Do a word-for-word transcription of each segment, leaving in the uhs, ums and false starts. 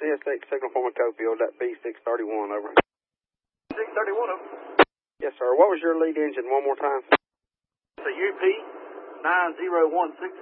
C S X signal from a Cofield, that B six thirty-one, over. six thirty-one, over. Yes, sir. What was your lead engine one more time? It's a U P nine zero one six.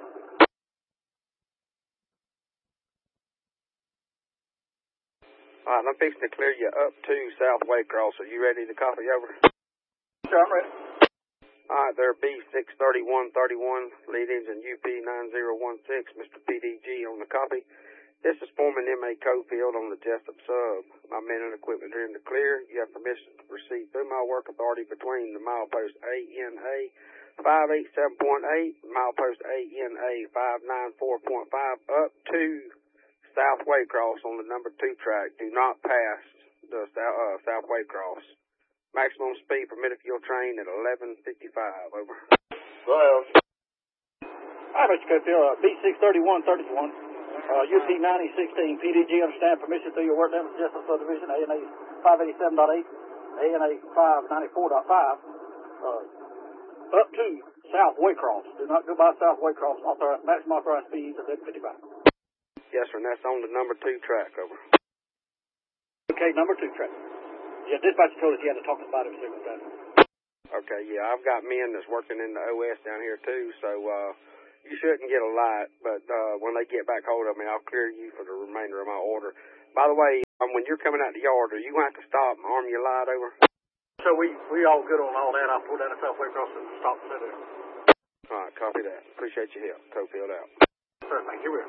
All right, I'm fixing to clear you up to South Waycross. Are you ready to copy over? Sure, I'm ready. All right, there, B six thirty-one thirty-one, lead engine U P nine zero one six, Mister P D G on the copy. This is Foreman M A Cofield on the Jessup sub. My men and equipment are in the clear. You have permission to proceed through my work authority between the milepost A N A five eighty-seven point eight, milepost A N A five ninety-four point five, up to South Waycross on the number two track. Do not pass the South, uh, South Waycross. Maximum speed permitted for your train at eleven fifty-five, over. Well, hi, Mister Cofield, uh, B six thirty-one thirty-one, uh, U P ninety sixteen, P D G, understand permission through your work down at Jessup subdivision, A N A five eighty-seven point eight, A N A five ninety-four point five, uh, up to South Waycross. Do not go by South Waycross. Author, maximum authorized speed is eleven fifty-five. Yes, sir, and that's on the number two track, over. Okay, number two track. Yeah, dispatcher told us he had to talk about it several times. Okay, yeah, I've got men that's working in the O S down here too, so uh, you shouldn't get a light, but uh, when they get back hold of me, I'll clear you for the remainder of my order. By the way, um, when you're coming out the yard, are you going to have to stop and arm your light, over? So we, we all good on all that. I'll pull down the South Waycross and stop and set it. All right, copy that. Appreciate your help. Cofield out. Sir, thank you.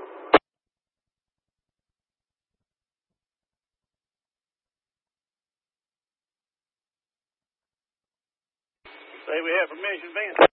Say we have permission, Vince.